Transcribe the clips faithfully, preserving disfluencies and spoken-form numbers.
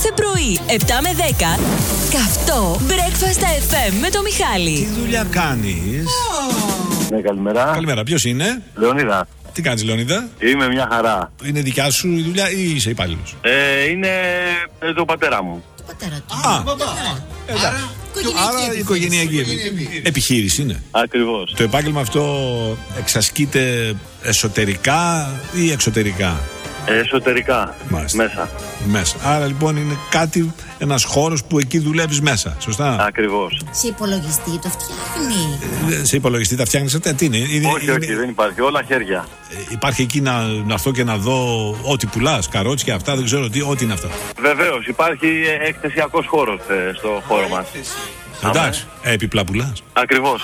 Κάθε πρωί, επτά με δέκα, καυτό Breakfast εφ εμ με το Μιχάλη. Τι δουλειά κάνεις? Ναι, καλημέρα. Καλημέρα, ποιος είναι? Λεωνίδα. Τι κάνεις, Λεωνίδα? Είμαι μια χαρά. Είναι δικιά σου η δουλειά ή είσαι υπάλληλος? Ε, είναι ε, το πατέρα μου. Το πατέρα του. Α, Άρα, άρα οικογενειακή επιχείρηση. Επιχείρηση είναι. Ακριβώς. Το επάγγελμα αυτό εξασκείται εσωτερικά ή εξωτερικά? Ε, εσωτερικά. Μάλιστα. Μέσα. Μέσα. Άρα λοιπόν είναι κάτι, ένας χώρος που εκεί δουλεύεις μέσα. Σωστά? Ακριβώς. σε υπολογιστή το φτιάχνει. Ε, Σε υπολογιστή τα φτιάχνεις αυτά? Τι είναι? είναι Όχι, όχι, είναι- δεν υπάρχει. Όλα χέρια. ε, Υπάρχει εκεί να, να έρθω και να δω ό,τι πουλάς, καρότσια, αυτά, δεν ξέρω τι, ό,τι είναι αυτά. Βεβαίως, υπάρχει ε, εκθεσιακός χώρος ε, στο χώρο μας. Εντάξει, ε, επιπλά πουλάς. Ακριβώς.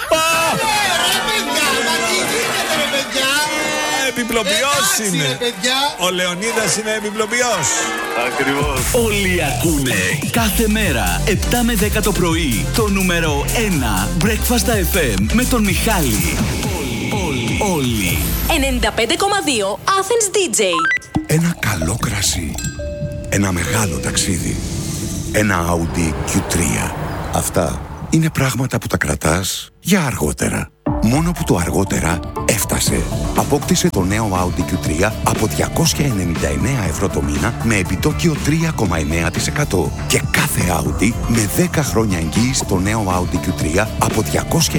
Επιπλοποιός είναι. Ο Λεωνίδας είναι επιπλοποιός. Ακριβώς. Όλοι ακούνε κάθε μέρα επτά με δέκα το πρωί το νούμερο ένα Breakfast εφ εμ με τον Μιχάλη. Όλοι, όλοι. ενενήντα πέντε κόμμα δύο Athens ντι τζέι. Ένα καλό κρασί. Ένα μεγάλο ταξίδι. Ένα Audi κιου τρία. Αυτά είναι πράγματα που τα κρατάς για αργότερα. Μόνο που το αργότερα έφτασε. Απόκτησε το νέο Audi κιου τρία από διακόσια ενενήντα εννέα ευρώ το μήνα με επιτόκιο τρία κόμμα εννέα τοις εκατό. Και κάθε Audi με δέκα χρόνια εγγύηση το νέο Audi κιου τρία από διακόσια